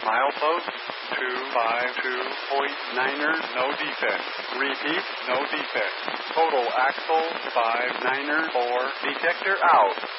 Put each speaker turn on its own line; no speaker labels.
Milepost 252.9er, no defect. Repeat, no defect. Total axle 59er 4. Detector out.